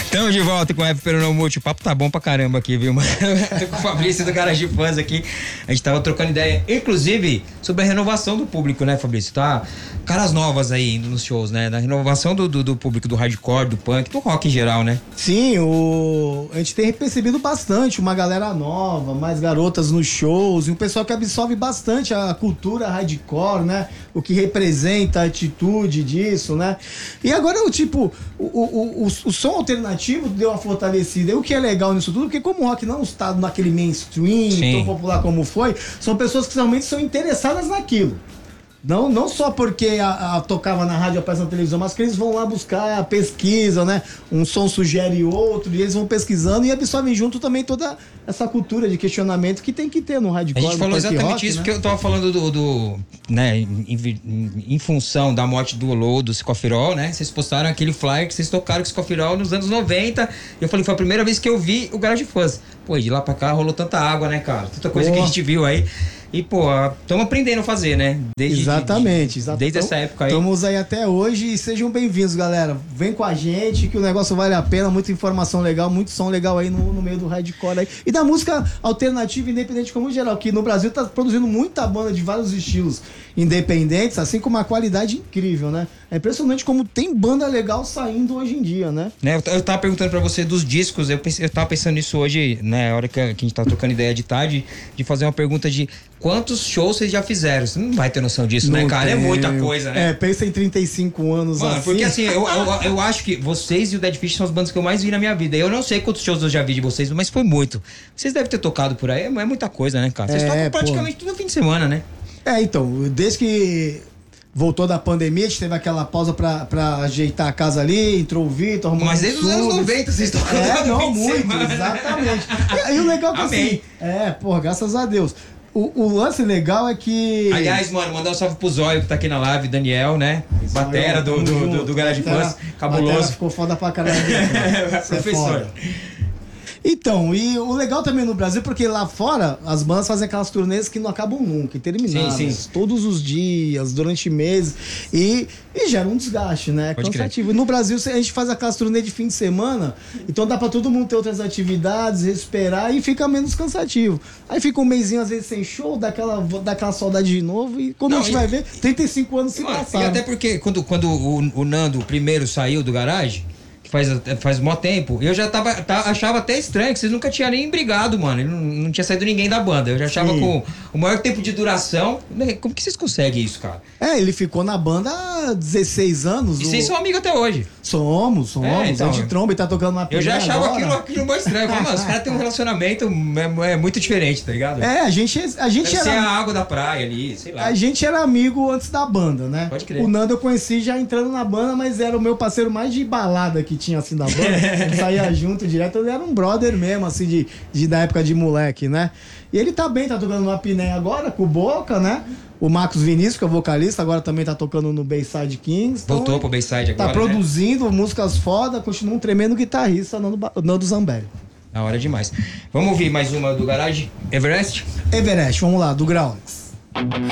Estamos de volta com o F Peronomute. O papo tá bom pra caramba aqui, viu, mano? Tô com o Fabrício do Garage Fãs aqui. A gente tava trocando ideia, inclusive, sobre a renovação do público, né, Fabrício? Tá caras novas aí indo nos shows, né? Da renovação do público, do hardcore, do punk, do rock em geral, né? Sim, a gente tem percebido bastante uma galera nova, mais garotas nos shows, e um pessoal que absorve bastante a cultura hardcore, né? O que representa a atitude disso, né? E agora, o som alternativo deu uma fortalecida. E o que é legal nisso tudo, porque como o rock não está naquele mainstream, Sim, tão popular como foi, são pessoas que realmente são interessadas naquilo. Não só porque tocava na rádio ou aparece na televisão, mas que eles vão lá buscar, pesquisam, né? Um som sugere outro, e eles vão pesquisando e absorvem junto também toda essa cultura de questionamento que tem que ter no hardcore. A gente falou exatamente rock, isso, né? Porque eu tava falando né, em função da morte do Olô, do Psicofirol, né? Vocês postaram aquele flyer que vocês tocaram com o Psicofirol nos anos 90. E eu falei, foi a primeira vez que eu vi o Garage Fãs. Pô, de lá pra cá rolou tanta água, né, cara? Tanta coisa que a gente viu aí. E, pô, estamos aprendendo a fazer, né? Exatamente. Desde essa época aí. Estamos aí até hoje e sejam bem-vindos, galera. Vem com a gente que o negócio vale a pena, muita informação legal, muito som legal aí no meio do hardcore aí. E da música alternativa independente como geral, que no Brasil tá produzindo muita banda de vários estilos independentes, assim como uma qualidade incrível, né? É impressionante como tem banda legal saindo hoje em dia, né? Eu tava perguntando pra você dos discos, eu tava pensando nisso hoje, né? A hora que a gente tá trocando ideia de tarde, de fazer uma pergunta de quantos shows vocês já fizeram? Você não vai ter noção disso, não, né, cara? Tenho. É muita coisa, né? Pensa em 35 anos. Mano, assim. porque assim, eu acho que vocês e o Dead Fish são as bandas que eu mais vi na minha vida. Eu não sei quantos shows eu já vi de vocês, mas foi muito. Vocês devem ter tocado por aí, é muita coisa, né, cara? Vocês tocam praticamente todo fim de semana, né? Então, desde que voltou da pandemia, a gente teve aquela pausa pra ajeitar a casa ali, entrou o Vitor, mas desde os anos 90 vocês tocam não muito, exatamente. E o legal que Amém. assim, graças a Deus. O lance legal é que... Aliás, mano, mandar um salve pro Zóio que tá aqui na live, Daniel, né? Batera do Garage Fãs, cabuloso. Batera ficou foda pra caralho. Professor. Então, e o legal também no Brasil, porque lá fora as bandas fazem aquelas turnês que não acabam nunca, intermináveis, sim. todos os dias, durante meses, e gera um desgaste, né? Pode cansativo. No Brasil a gente faz aquelas turnês de fim de semana, então dá pra todo mundo ter outras atividades, respirar e fica menos cansativo. Aí fica um mesinho às vezes sem show, dá aquela saudade de novo, e quando a gente vai ver, 35 anos se passaram. E até porque quando o Nando primeiro saiu do garagem, faz mó tempo, eu já achava até estranho que vocês nunca tinham nem brigado, mano. Não tinha saído ninguém da banda. Eu já achava com o maior tempo de duração. Como que vocês conseguem isso, cara? Ele ficou na banda há 16 anos. E vocês são amigos até hoje. Somos. Então, a gente tromba e tá tocando uma Eu já achava aquilo mais estranho. Eu falei, mano, os caras têm um relacionamento muito diferente, tá ligado? A gente Deve era... ser a água da praia ali, sei lá. A gente era amigo antes da banda, né? Pode crer. O Nando eu conheci já entrando na banda, mas era o meu parceiro mais de balada que tinha assim da banda. A gente saía junto direto, ele era um brother mesmo, assim, da época de moleque, né? E ele tá bem, tá tocando no Apné agora, com o Boca, né? O Marcos Vinícius, que é o vocalista, agora também tá tocando no Bayside Kings. Voltou pro Bayside agora, tá produzindo músicas foda, continua um tremendo guitarrista, Nando Zambelli. Na hora demais. Vamos ouvir mais uma do Garage? Everest, vamos lá, do Grounds.